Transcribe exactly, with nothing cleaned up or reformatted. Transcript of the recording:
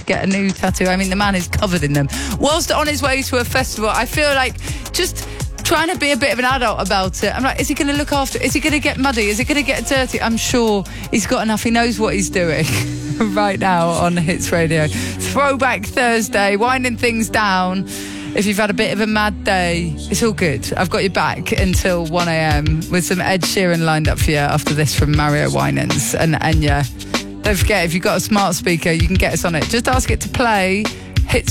get a new tattoo. I mean, the man is covered in them. Whilst on his way to a festival, I feel like just trying to be a bit of an adult about it. I'm like, is he going to look after, is he going to get muddy? Is he going to get dirty? I'm sure he's got enough. He knows what he's doing right now on Hits Radio. Throwback Thursday, winding things down. If you've had a bit of a mad day, it's all good. I've got you back until one a.m. with some Ed Sheeran lined up for you after this from Mario Winans and Enya. Don't forget, if you've got a smart speaker, you can get us on it. Just ask it to play